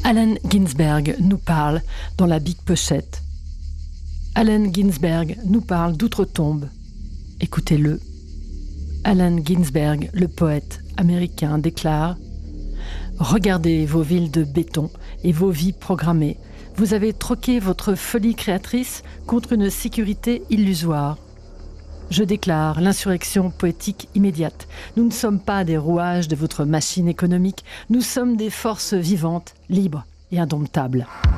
Allen Ginsberg nous parle dans la Big Pochette. Allen Ginsberg nous parle d'outre-tombe. Écoutez-le. Allen Ginsberg, le poète américain, déclare « Regardez vos villes de béton et vos vies programmées. Vous avez troqué votre folie créatrice contre une sécurité illusoire. Je déclare l'insurrection poétique immédiate. Nous ne sommes pas des rouages de votre machine économique. Nous sommes des forces vivantes, libres et indomptables. »